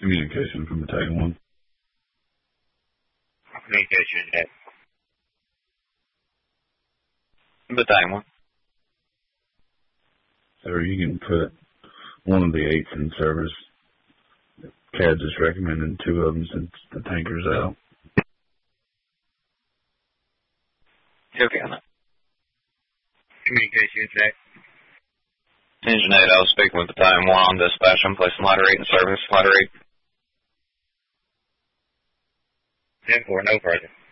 Communication from Battalion 1. Communication check. Battalion 1. Sir, you can put one of the 8s in service. CAD's is recommending 2 of them since the tanker's out. Okay on that. Communication check. Engine 8, I was speaking with Battalion 1 on dispatch. I'm placing ladder 8 in service. Ladder 8. 10-4, no further.